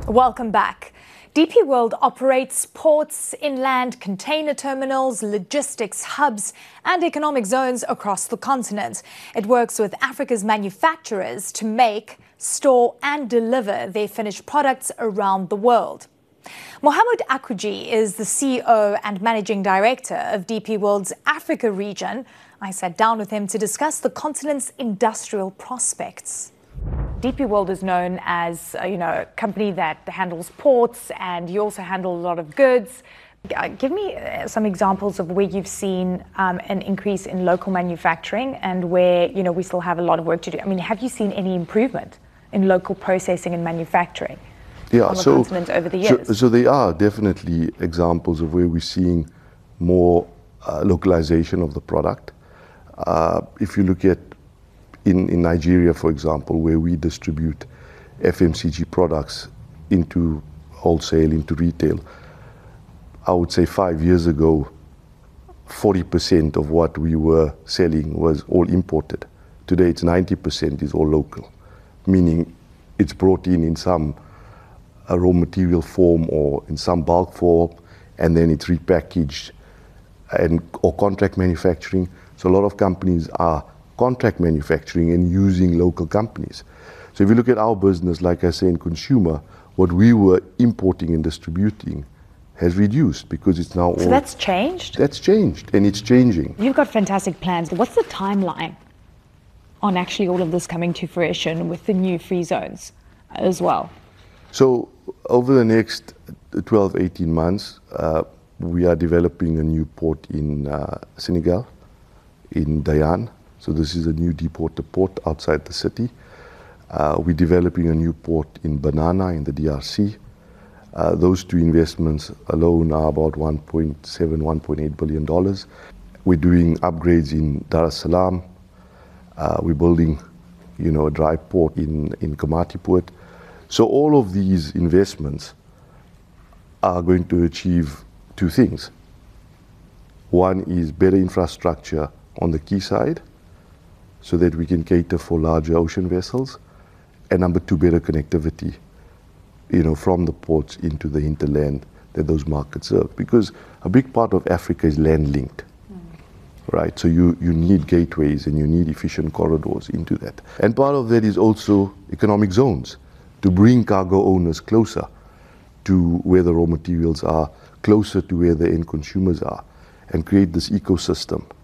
Welcome back. DP World operates ports, inland container terminals, logistics hubs and economic zones across the continent. It works with Africa's manufacturers to make, store and deliver their finished products around the world. Mohammed Akuji is the CEO and Managing Director of DP World's Africa region. I sat down with him to discuss the continent's industrial prospects. DP World is known as a company that handles ports, and you also handle a lot of goods. Give me some examples of where you've seen an increase in local manufacturing and where we still have a lot of work to do. I mean, have you seen any improvement in local processing and manufacturing on the continent over the years? So there are definitely examples of where we're seeing more localization of the product. If you look at in Nigeria, for example, where we distribute FMCG products into wholesale, into retail, I would say 5 years ago, 40% of what we were selling was all imported. Today, it's 90% is all local, meaning it's brought in some raw material form or in some bulk form, and then it's repackaged or contract manufacturing. So a lot of companies are contract manufacturing and using local companies. So if you look at our business, like I say in consumer, what we were importing and distributing has reduced because it's now So that's changed? That's changed, and it's changing. You've got fantastic plans. What's the timeline on actually all of this coming to fruition with the new free zones as well? So over the next 12, 18 months, we are developing a new port in Senegal, in Dayan. So this is a new deep-water port outside the city. We're developing a new port in Banana in the DRC. Those two investments alone are about $1.7, $1.8 billion. We're doing upgrades in Dar es Salaam. We're building, a dry port in Komati Port. So all of these investments are going to achieve two things. One is better infrastructure on the quayside, so that we can cater for larger ocean vessels. And number two, better connectivity, from the ports into the hinterland that those markets serve. Because a big part of Africa is land linked, right? So you need gateways and you need efficient corridors into that. And part of that is also economic zones, to bring cargo owners closer to where the raw materials are, closer to where the end consumers are, and create this ecosystem